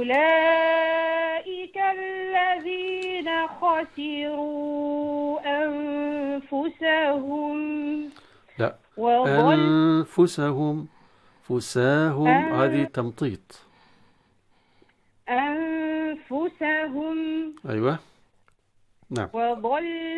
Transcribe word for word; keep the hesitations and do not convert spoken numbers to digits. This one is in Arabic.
أولئك الذين خسروا أنفسهم لا، وضل أنفسهم، فساهم هذه أن تمطيط. أنفسهم أيوة، نعم. وضل